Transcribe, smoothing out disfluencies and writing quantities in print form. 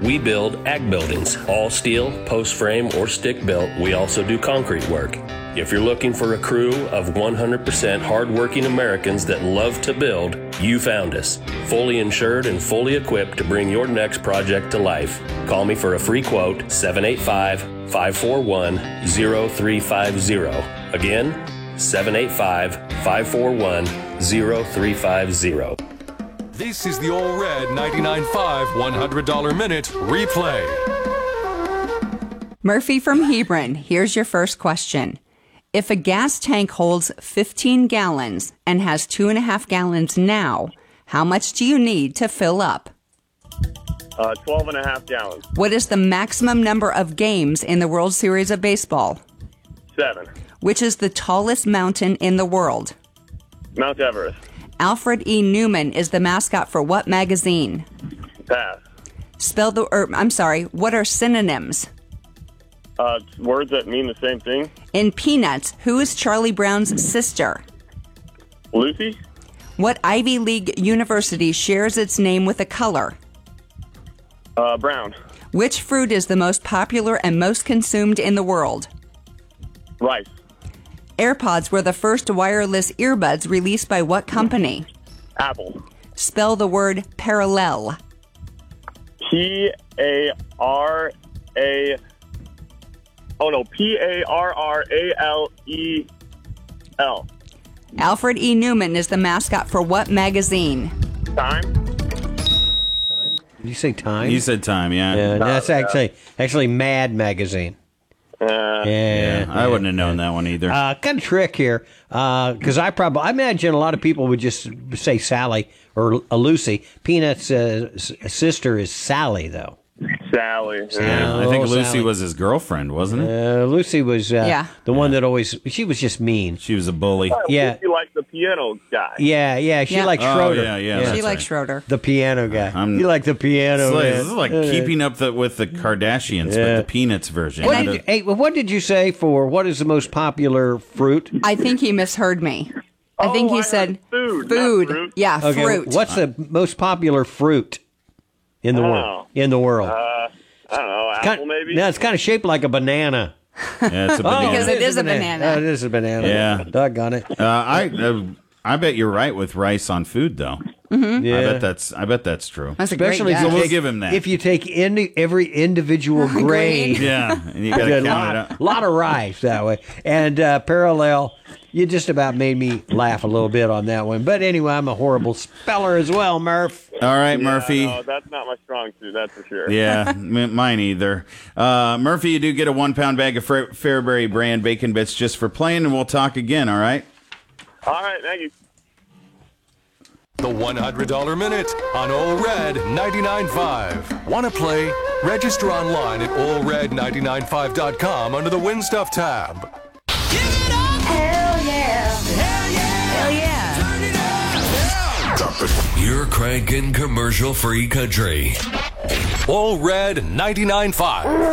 We build ag buildings, all steel, post frame, or stick built. We also do concrete work. If you're looking for a crew of 100% hardworking Americans that love to build, you found us. Fully insured and fully equipped to bring your next project to life. Call me for a free quote, 785-541-0350. Again, 785-541-0350. This is the Ole Red 99.5 $100 Minute Replay. Murphy from Hebron, here's your first question. If a gas tank holds 15 gallons and has 2.5 gallons now, how much do you need to fill up? 12.5 gallons. What is the maximum number of games in the World Series of Baseball? 7. Which is the tallest mountain in the world? Mount Everest. Alfred E. Newman is the mascot for what magazine? Pass. What are synonyms? Words that mean the same thing. In Peanuts, who is Charlie Brown's sister? Lucy. What Ivy League university shares its name with a color? Brown. Which fruit is the most popular and most consumed in the world? Rice. AirPods were the first wireless earbuds released by what company? Apple. Spell the word parallel. Parallel. Alfred E. Newman is the mascot for what magazine? Time. Did you say Time? You said Time, yeah. Yeah, that's actually Mad Magazine. Yeah, I wouldn't have known that one either. Got a trick here, because I imagine a lot of people would just say Sally or Lucy. Peanut's sister is Sally, though. Sally. Yeah, I think Lucy Sally was his girlfriend, wasn't it? Lucy was the one that always. She was just mean. She was a bully. Yeah. Lucy liked the piano guy. Yeah. She liked Schroeder. Yeah. She likes Schroeder. The piano guy. You like the piano? This is like keeping up with the Kardashians, but the Peanuts version. What did you say for what is the most popular fruit? I think he misheard me. I think he said food. Food. Not fruit. Yeah, Okay, fruit. what's the most popular fruit in the world? In the world. I don't know. Apple, maybe? No, it's kind of shaped like a banana. Yeah, it's a banana. Because it is a banana. It is a banana. Yeah. Doggone it. I bet you're right with rice on food, though. Mm-hmm. Yeah. I bet that's true. That's a Especially great if you guess. We'll give him that. If you take every individual grain. Yeah, and you got to count it up. A lot of rice that way. And parallel, you just about made me laugh a little bit on that one. But anyway, I'm a horrible speller as well, Murph. All right, Murphy. No, that's not my strong suit, that's for sure. Yeah, mine either. Murphy, you do get a 1-pound bag of Fairbury brand bacon bits just for playing, and we'll talk again, all right? All right, thank you. The $100 Minute on Ole Red 99.5. Want to play? Register online at OleRed995.com under the Win Stuff tab. Hell yeah. Hell yeah. Hell yeah. Turn it up. Drop it. You're cranking commercial-free country. Ole Red 99.5.